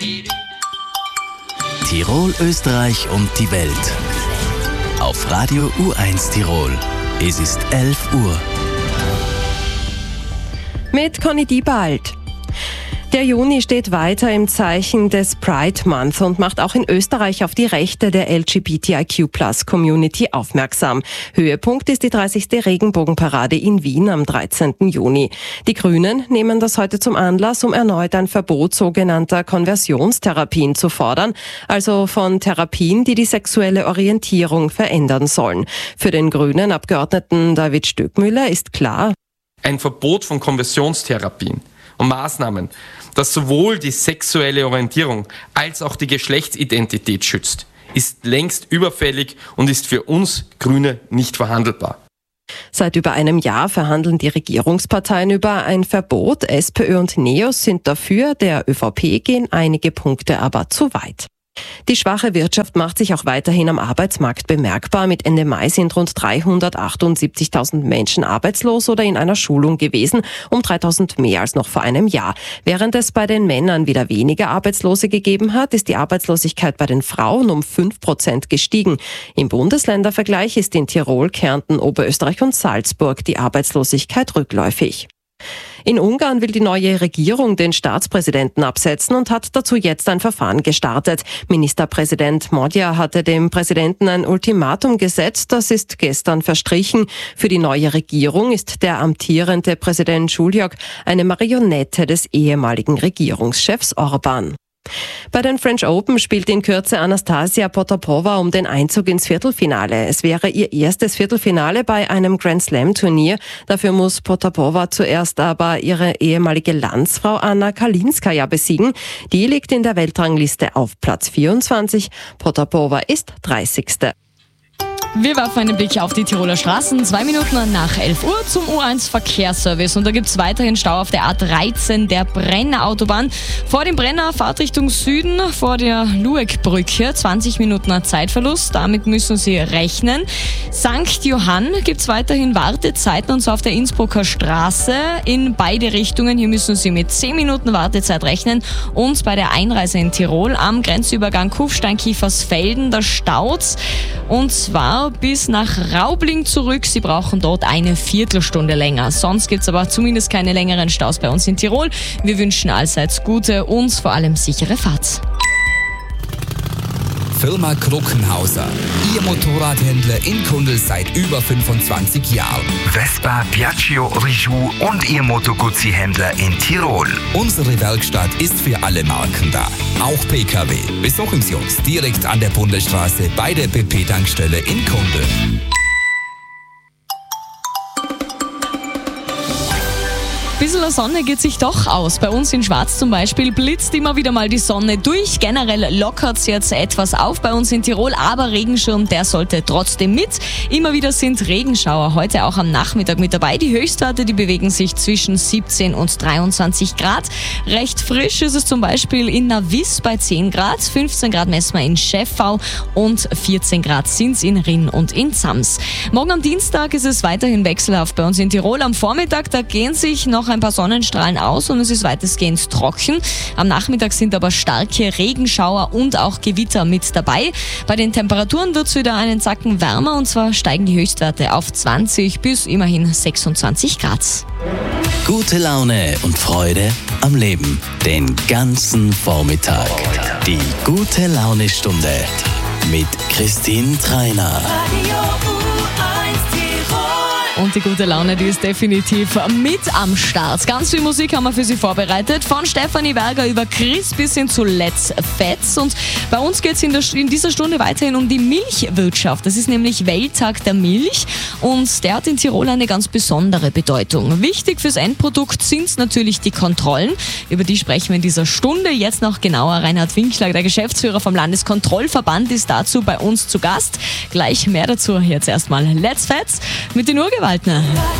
Tirol, Österreich und die Welt. Auf Radio U1 Tirol. Es ist 11 Uhr. Mit Conny Diebald. Der Juni steht weiter im Zeichen des Pride Month und macht auch in Österreich auf die Rechte der LGBTIQ+-Community aufmerksam. Höhepunkt ist die 30. Regenbogenparade in Wien am 13. Juni. Die Grünen nehmen das heute zum Anlass, um erneut ein Verbot sogenannter Konversionstherapien zu fordern, also von Therapien, die die sexuelle Orientierung verändern sollen. Für den grünen Abgeordneten David Stöckmüller ist klar: Ein Verbot von Konversionstherapien und Maßnahmen, das sowohl die sexuelle Orientierung als auch die Geschlechtsidentität schützt, ist längst überfällig und ist für uns Grüne nicht verhandelbar. Seit über einem Jahr verhandeln die Regierungsparteien über ein Verbot. SPÖ und NEOS sind dafür, der ÖVP gehen einige Punkte aber zu weit. Die schwache Wirtschaft macht sich auch weiterhin am Arbeitsmarkt bemerkbar. Mit Ende Mai sind rund 378.000 Menschen arbeitslos oder in einer Schulung gewesen, um 3.000 mehr als noch vor einem Jahr. Während es bei den Männern wieder weniger Arbeitslose gegeben hat, ist die Arbeitslosigkeit bei den Frauen um 5% gestiegen. Im Bundesländervergleich ist in Tirol, Kärnten, Oberösterreich und Salzburg die Arbeitslosigkeit rückläufig. In Ungarn will die neue Regierung den Staatspräsidenten absetzen und hat dazu jetzt ein Verfahren gestartet. Ministerpräsident Magyar hatte dem Präsidenten ein Ultimatum gesetzt, das ist gestern verstrichen. Für die neue Regierung ist der amtierende Präsident Žuljok eine Marionette des ehemaligen Regierungschefs Orban. Bei den French Open spielt in Kürze Anastasia Potapova um den Einzug ins Viertelfinale. Es wäre ihr erstes Viertelfinale bei einem Grand-Slam-Turnier. Dafür muss Potapova zuerst aber ihre ehemalige Landsfrau Anna Kalinskaya besiegen. Die liegt in der Weltrangliste auf Platz 24. Potapova ist 30. Wir werfen einen Blick auf die Tiroler Straßen. 2 Minuten nach 11 Uhr zum U1 Verkehrsservice. Und da gibt es weiterhin Stau auf der A13 der Brenner Autobahn. Vor dem Brenner Fahrtrichtung Süden vor der Lueckbrücke. 20 Minuten Zeitverlust. Damit müssen Sie rechnen. St. Johann gibt es weiterhin Wartezeiten, und zwar auf der Innsbrucker Straße in beide Richtungen. Hier müssen Sie mit 10 Minuten Wartezeit rechnen. Und bei der Einreise in Tirol am Grenzübergang Kufstein-Kiefersfelden, da staut's. Und zwar bis nach Raubling zurück. Sie brauchen dort eine Viertelstunde länger. Sonst gibt es aber zumindest keine längeren Staus bei uns in Tirol. Wir wünschen allseits gute und vor allem sichere Fahrt. Firma Kruckenhauser. Ihr Motorradhändler in Kundl seit über 25 Jahren. Vespa, Piaggio, Rijou und Ihr Moto Guzzi-Händler in Tirol. Unsere Werkstatt ist für alle Marken da. Auch PKW. Besuchen Sie uns direkt an der Bundesstraße bei der BP-Tankstelle in Kundl. Bisschen Sonne geht sich doch aus. Bei uns in Schwarz zum Beispiel blitzt immer wieder mal die Sonne durch. Generell lockert es jetzt etwas auf bei uns in Tirol, aber Regenschirm, der sollte trotzdem mit. Immer wieder sind Regenschauer heute auch am Nachmittag mit dabei. Die Höchstwerte, die bewegen sich zwischen 17 und 23 Grad. Recht frisch ist es zum Beispiel in Navis bei 10 Grad, 15 Grad messen wir in Schäffau und 14 Grad sind es in Rinn und in Zams. Morgen am Dienstag ist es weiterhin wechselhaft bei uns in Tirol. Am Vormittag, da gehen sich noch ein paar Sonnenstrahlen aus und es ist weitestgehend trocken. Am Nachmittag sind aber starke Regenschauer und auch Gewitter mit dabei. Bei den Temperaturen wird es wieder einen Zacken wärmer, und zwar steigen die Höchstwerte auf 20 bis immerhin 26 Grad. Gute Laune und Freude am Leben. Den ganzen Vormittag. Die gute Laune-Stunde mit Christine Treiner. Und die gute Laune, die ist definitiv mit am Start. Ganz viel Musik haben wir für Sie vorbereitet. Von Stefanie Berger über Chris bis hin zu Let's Fets. Und bei uns geht es in dieser Stunde weiterhin um die Milchwirtschaft. Das ist nämlich Welttag der Milch und der hat in Tirol eine ganz besondere Bedeutung. Wichtig fürs Endprodukt sind natürlich die Kontrollen. Über die sprechen wir in dieser Stunde. Jetzt noch genauer. Reinhard Winkler, der Geschäftsführer vom Landeskontrollverband, ist dazu bei uns zu Gast. Gleich mehr dazu. Jetzt erstmal Let's Fets mit den Urgewaltner.